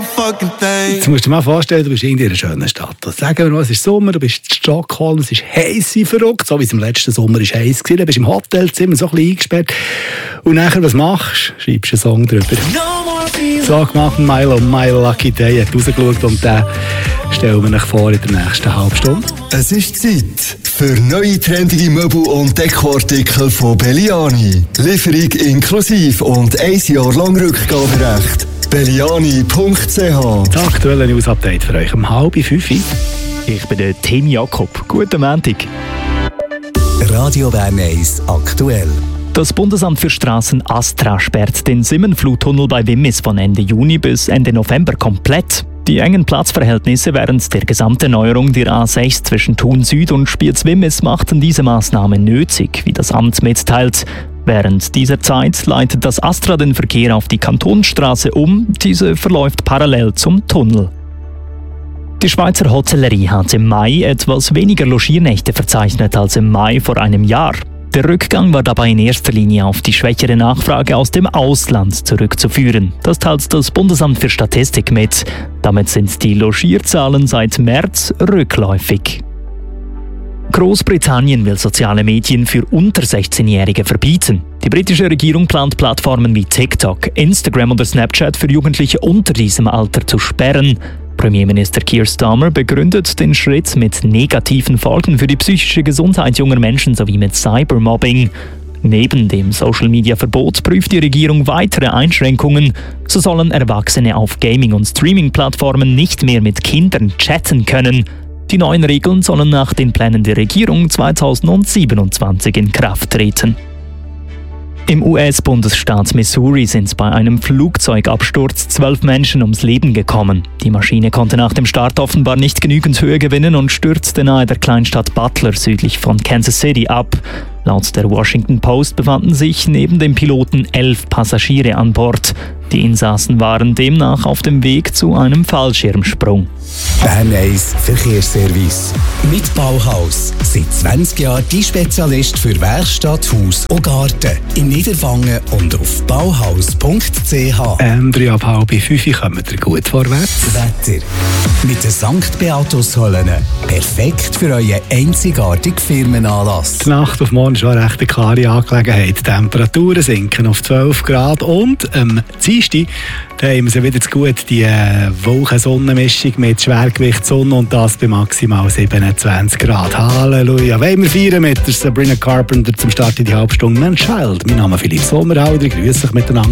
fucking thing. Jetzt musst du dir mal vorstellen, du bist in einer schönen Stadt. Sagen wir mal, es ist Sommer, du bist in Stockholm, es ist heiß wie verrückt, so wie es im letzten Sommer ist heiß war. Du bist im Hotelzimmer so ein bisschen eingesperrt. Und nachher, was machst du? Schreibst einen Song drüber. So gemacht, Milo, My Lucky Day, hat rausgeschaut und den stellen wir euch vor in der nächsten halben Stunde. Es ist Zeit für neue trendige Möbel und Dekoartikel von Belliani. Lieferung inklusiv und 1 Jahr lang Rückgaberecht. Belliani.ch. Das aktuelle News-Update für euch um 4:30. Ich bin der Tim Jakob. Guten Montag. Radio Bern 1 aktuell. Das Bundesamt für Straßen Astra sperrt den Simmenfluttunnel bei Wimmis von Ende Juni bis Ende November komplett. Die engen Platzverhältnisse während der Gesamterneuerung der A6 zwischen Thun Süd und Spiez-Wimmis machten diese Maßnahme nötig, wie das Amt mitteilt. Während dieser Zeit leitet das Astra den Verkehr auf die Kantonsstraße um. Diese verläuft parallel zum Tunnel. Die Schweizer Hotellerie hat im Mai etwas weniger Logiernächte verzeichnet als im Mai vor einem Jahr. Der Rückgang war dabei in erster Linie auf die schwächere Nachfrage aus dem Ausland zurückzuführen. Das teilt das Bundesamt für Statistik mit. Damit sind die Logierzahlen seit März rückläufig. Großbritannien will soziale Medien für unter 16-Jährige verbieten. Die britische Regierung plant Plattformen wie TikTok, Instagram oder Snapchat für Jugendliche unter diesem Alter zu sperren. Premierminister Keir Starmer begründet den Schritt mit negativen Folgen für die psychische Gesundheit junger Menschen sowie mit Cybermobbing. Neben dem Social-Media-Verbot prüft die Regierung weitere Einschränkungen. So sollen Erwachsene auf Gaming- und Streaming-Plattformen nicht mehr mit Kindern chatten können. Die neuen Regeln sollen nach den Plänen der Regierung 2027 in Kraft treten. Im US-Bundesstaat Missouri sind bei einem Flugzeugabsturz 12 Menschen ums Leben gekommen. Die Maschine konnte nach dem Start offenbar nicht genügend Höhe gewinnen und stürzte nahe der Kleinstadt Butler südlich von Kansas City ab. Laut der Washington Post befanden sich neben dem Piloten 11 Passagiere an Bord. Die Insassen waren demnach auf dem Weg zu einem Fallschirmsprung. Bern 1 Verkehrsservice. Mit Bauhaus. Seit 20 Jahren die Spezialist für Werkstatt, Haus und Garten. In Niederwangen und auf bauhaus.ch. 3:30 kommen wir gut vorwärts. Wetter. Mit den St. Beatus-Höllen. Perfekt für euren einzigartigen Firmenanlass. Die Nacht auf morgen ist schon eine recht klare Angelegenheit. Die Temperaturen sinken auf 12 Grad und am Dienstag haben wir sie wieder zu gut, die Wolken-Sonnenmischung mit Schwergewicht Sonne und das bei maximal 27 Grad. Halleluja. Wollen wir feiern mit der Sabrina Carpenter zum Start in die Halbstunde Man Child. Mein Name ist Philipp Sommerhalder, grüße euch miteinander.